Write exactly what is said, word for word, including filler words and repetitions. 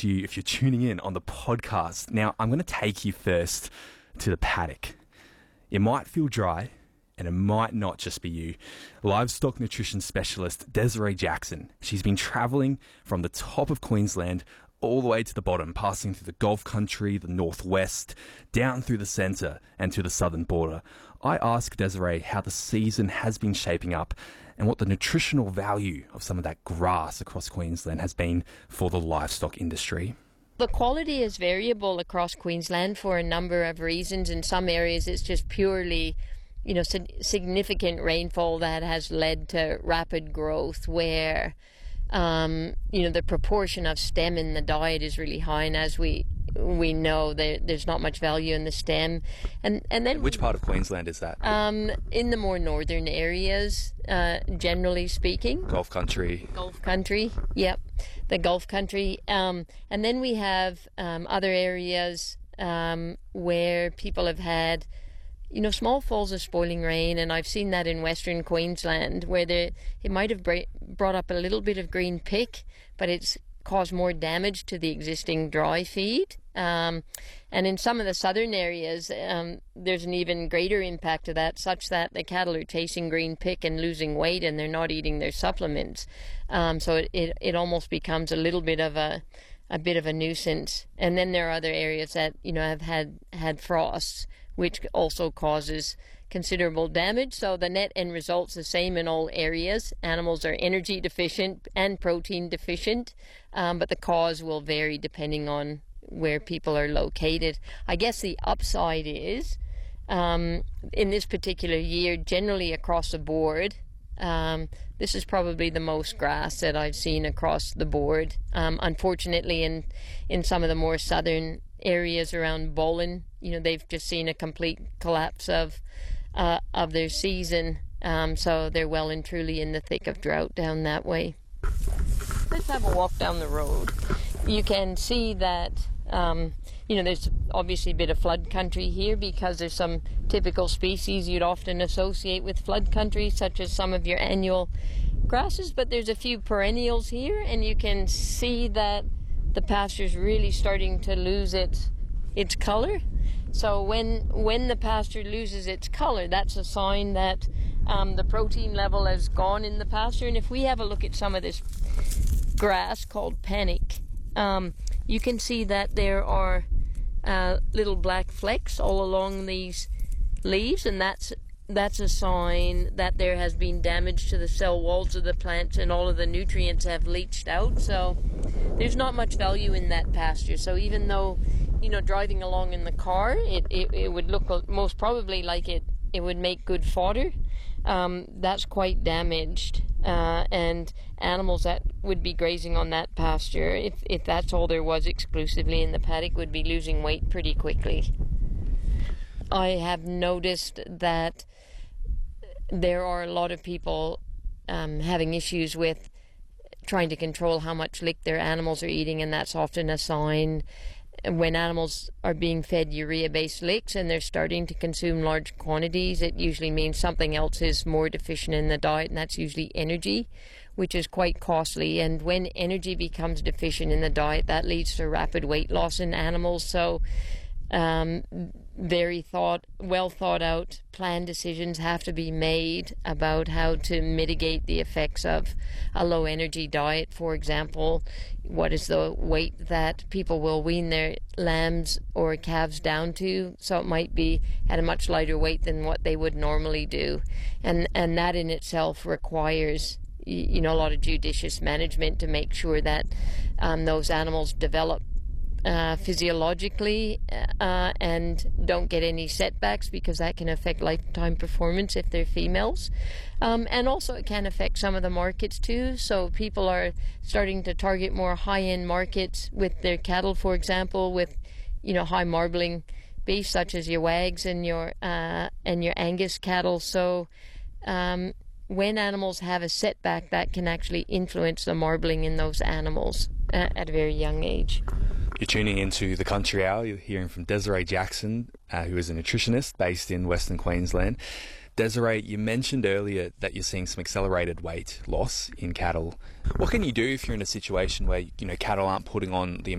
to you if you're tuning in on the podcast. Now, I'm going to take you first to the paddock. It might feel dry, and it might not just be you. Livestock nutrition specialist Desiree Jackson. She's been travelling from the top of Queensland all the way to the bottom, passing through the Gulf country, the northwest, down through the centre and to the southern border. I asked Desiree how the season has been shaping up and what the nutritional value of some of that grass across Queensland has been for the livestock industry. The quality is variable across Queensland for a number of reasons. In some areas it's just purely you know, significant rainfall that has led to rapid growth where, um, you know, the proportion of stem in the diet is really high. And as we we know, there, there's not much value in the stem. And, and then which part of Queensland is that? Um, in the more northern areas, uh, generally speaking. Gulf country. Gulf country, yep. The Gulf country. Um, and then we have um, other areas um, where people have had you know, small falls of spoiling rain, and I've seen that in Western Queensland, where there, it might have bra- brought up a little bit of green pick, but it's caused more damage to the existing dry feed. Um, and in some of the southern areas, um, there's an even greater impact of that, such that the cattle are chasing green pick and losing weight, and they're not eating their supplements. Um, so it, it, it almost becomes a little bit of a a bit of a nuisance. And then there are other areas that, you know, have had, had frosts, which also causes considerable damage. So the net end result's the same in all areas. Animals are energy deficient and protein deficient, um, but the cause will vary depending on where people are located. I guess the upside is, um, in this particular year, generally across the board, Um, this is probably the most grass that I've seen across the board. Um, unfortunately, in in some of the more southern areas around Bolin, you know, they've just seen a complete collapse of uh, of their season. Um, so they're well and truly in the thick of drought down that way. Let's have a walk down the road. You can see that um, you know, there's obviously a bit of flood country here because there's some typical species you'd often associate with flood country, such as some of your annual grasses, but there's a few perennials here, and you can see that the pasture's really starting to lose its its color. So when when the pasture loses its color, that's a sign that um, the protein level has gone in the pasture. And if we have a look at some of this grass called panic, um, you can see that there are uh, little black flecks all along these leaves, and that's that's a sign that there has been damage to the cell walls of the plants and all of the nutrients have leached out. So there's not much value in that pasture. So even though, you know, driving along in the car, it, it, it would look most probably like it, it would make good fodder, um, that's quite damaged. Uh, and animals that would be grazing on that pasture, if, if that's all there was exclusively in the paddock, would be losing weight pretty quickly. I have noticed that there are a lot of people um, having issues with trying to control how much lick their animals are eating, and that's often a sign when animals are being fed urea-based licks and they're starting to consume large quantities. It usually means something else is more deficient in the diet, and that's usually energy, which is quite costly. And when energy becomes deficient in the diet, that leads to rapid weight loss in animals. So um, very thought, well thought out plan decisions have to be made about how to mitigate the effects of a low energy diet. For example, what is the weight that people will wean their lambs or calves down to? So it might be at a much lighter weight than what they would normally do, and and that in itself requires, you know, a lot of judicious management to make sure that um, those animals develop Uh, physiologically uh, and don't get any setbacks, because that can affect lifetime performance if they're females. Um, and also it can affect some of the markets too. So people are starting to target more high-end markets with their cattle, for example, with, you know, high marbling beef such as your Wags and your uh, and your Angus cattle. So um, when animals have a setback, that can actually influence the marbling in those animals uh, at a very young age. You're tuning into the Country Hour. You're hearing from Desiree Jackson, uh, who is a nutritionist based in Western Queensland. Desiree, you mentioned earlier that you're seeing some accelerated weight loss in cattle. What can you do if you're in a situation where, you know, cattle aren't putting on the